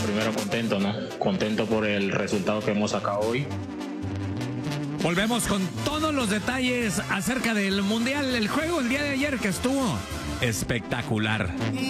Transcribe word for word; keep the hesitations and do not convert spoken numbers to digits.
primero contento, ¿no? Contento por el resultado que hemos sacado hoy. Volvemos con todos los detalles acerca del Mundial, el juego el día de ayer que estuvo espectacular.